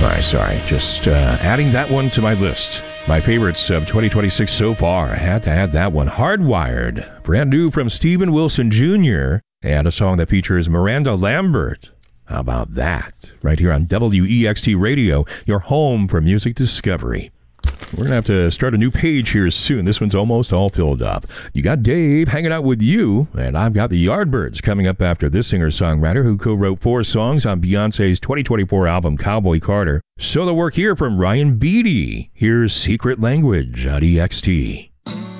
Sorry. Just adding that one to my list. My favorites of 2026 so far. I had to add that one. Hardwired. Brand new from Steven Wilson Jr. And a song that features Miranda Lambert. How about that? Right here on WEXT Radio, your home for music discovery. We're going to have to start a new page here soon. This one's almost all filled up. You got Dave hanging out with you, and I've got the Yardbirds coming up after this singer-songwriter who co-wrote 4 songs on Beyonce's 2024 album Cowboy Carter. Solo work here from Ryan Beatty. Here's Secret Language on EXT.